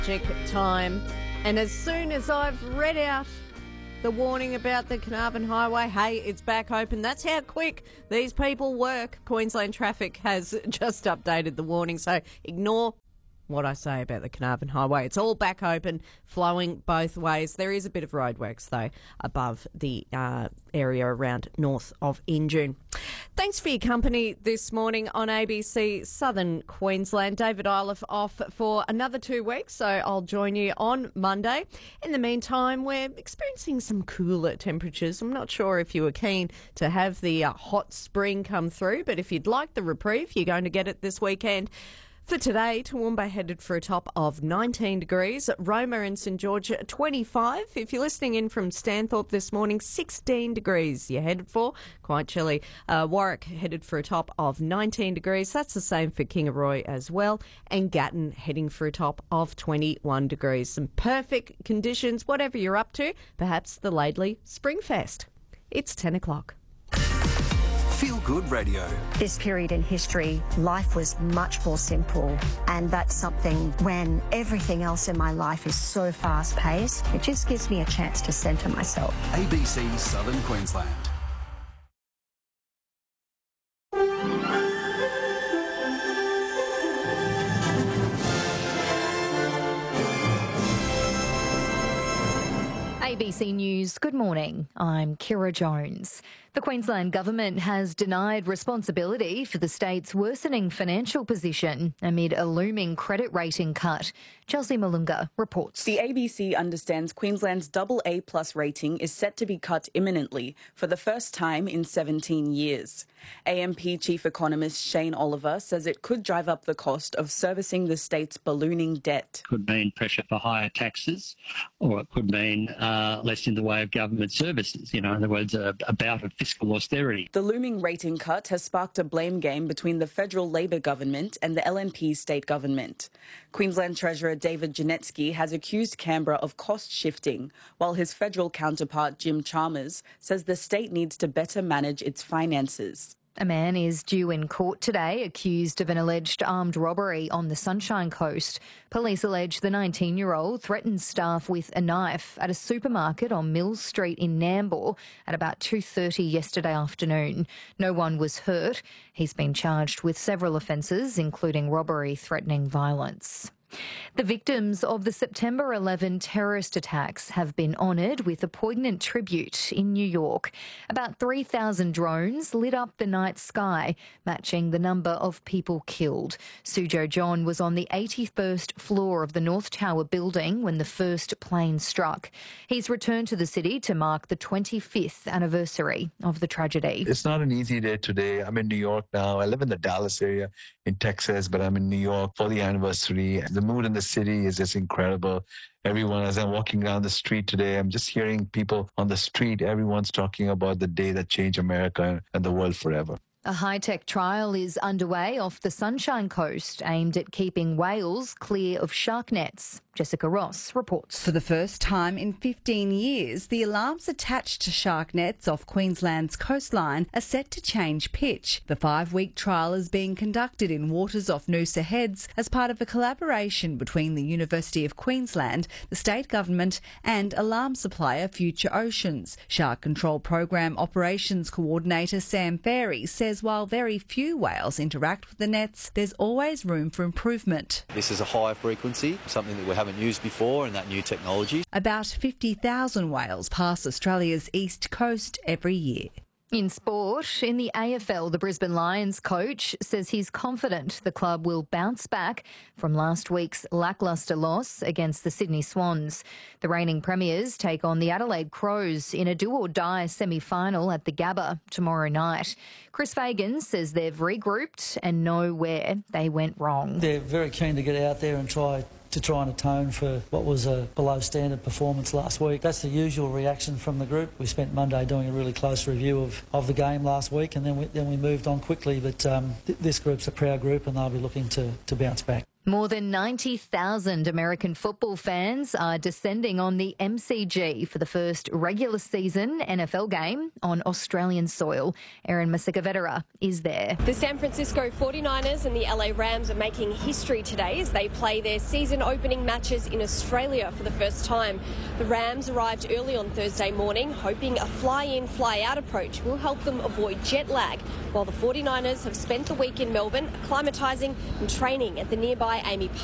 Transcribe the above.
Time, and as soon as I've read out the warning about the Carnarvon Highway, hey, it's back open. That's how quick these people work. Queensland Traffic has just updated the warning, so ignore what I say about the Carnarvon Highway. It's all back open, flowing both ways. There is a bit of roadworks, though, above the area around north of Injune. Thanks for your company this morning on ABC Southern Queensland. David Iliff off for another 2 weeks, so I'll join you on Monday. In the meantime, we're experiencing some cooler temperatures. I'm not sure if you were keen to have the hot spring come through, but if you'd like the reprieve, you're going to get it this weekend. For today, Toowoomba headed for a top of 19 degrees. Roma and St George, 25. If you're listening in from Stanthorpe this morning, 16 degrees you're headed for. Quite chilly. Warwick headed for a top of 19 degrees. That's the same for Kingaroy as well. And Gatton heading for a top of 21 degrees. Some perfect conditions, whatever you're up to. Perhaps the Laidley Springfest. It's 10 o'clock. Feel Good Radio. This period in history, life was much more simple, and that's something when everything else in my life is so fast-paced, it just gives me a chance to centre myself. ABC Southern Queensland. ABC News, good morning. I'm Kira Jones. The Queensland Government has denied responsibility for the state's worsening financial position amid a looming credit rating cut. Chelsea Malunga reports. The ABC understands Queensland's AA+ rating is set to be cut imminently for the first time in 17 years. AMP Chief Economist Shane Oliver says it could drive up the cost of servicing the state's ballooning debt. Could mean pressure for higher taxes, or it could mean less in the way of government services. In other words, a bout of fiscal austerity. The looming rating cut has sparked a blame game between the federal Labor government and the LNP state government. Queensland Treasurer David Janetsky has accused Canberra of cost shifting, while his federal counterpart Jim Chalmers says the state needs to better manage its finances. A man is due in court today accused of an alleged armed robbery on the Sunshine Coast. Police allege the 19-year-old threatened staff with a knife at a supermarket on Mills Street in Nambour at about 2:30 yesterday afternoon. No one was hurt. He's been charged with several offences, including robbery, threatening violence. The victims of the September 11 terrorist attacks have been honoured with a poignant tribute in New York. About 3,000 drones lit up the night sky, matching the number of people killed. Suzhou John was on the 81st floor of the North Tower building when the first plane struck. He's returned to the city to mark the 25th anniversary of the tragedy. It's not an easy day today. I'm in New York now. I live in the Dallas area in Texas, but I'm in New York for the anniversary. The mood in the city is just incredible. Everyone, as I'm walking down the street today, I'm just hearing people on the street. Everyone's talking about the day that changed America and the world forever. A high-tech trial is underway off the Sunshine Coast aimed at keeping whales clear of shark nets. Jessica Ross reports. For the first time in 15 years, the alarms attached to shark nets off Queensland's coastline are set to change pitch. The 5-week trial is being conducted in waters off Noosa Heads as part of a collaboration between the University of Queensland, the state government and alarm supplier Future Oceans. Shark Control Program Operations Coordinator Sam Ferry says while very few whales interact with the nets, there's always room for improvement. This is a high frequency, something that we haven't used before, and that new technology. About 50,000 whales pass Australia's east coast every year. In sport, in the AFL, the Brisbane Lions coach says he's confident the club will bounce back from last week's lacklustre loss against the Sydney Swans. The reigning premiers take on the Adelaide Crows in a do-or-die semi-final at the Gabba tomorrow night. Chris Fagan says they've regrouped and know where they went wrong. They're very keen to get out there and try and atone for what was a below-standard performance last week. That's the usual reaction from the group. We spent Monday doing a really close review of the game last week, and then we moved on quickly. But this group's a proud group, and they'll be looking to bounce back. More than 90,000 American football fans are descending on the MCG for the first regular season NFL game on Australian soil. Erin Masikavedera is there. The San Francisco 49ers and the LA Rams are making history today as they play their season opening matches in Australia for the first time. The Rams arrived early on Thursday morning, hoping a fly-in, fly-out approach will help them avoid jet lag, while the 49ers have spent the week in Melbourne acclimatising and training at the nearby Amy